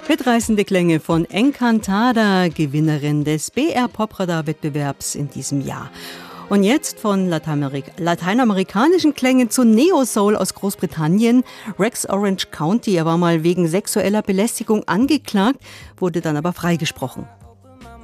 Mitreißende Klänge von Encantada, Gewinnerin des BR-Popradar-Wettbewerbs in diesem Jahr. Und jetzt von lateinamerikanischen Klängen zu Neo-Soul aus Großbritannien. Rex Orange County, er war mal wegen sexueller Belästigung angeklagt, wurde dann aber freigesprochen.